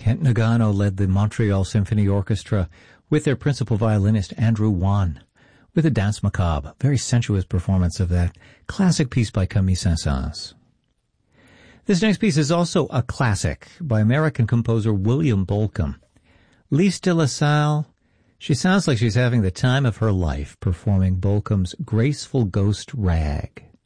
Kent Nagano led the Montreal Symphony Orchestra with their principal violinist Andrew Wan, with a Danse Macabre, very sensuous performance of that classic piece by Camille Saint-Saëns. This next piece is also a classic by American composer William Bolcom. Lise de la Salle, she sounds like she's having the time of her life performing Bolcom's Graceful Ghost Rag.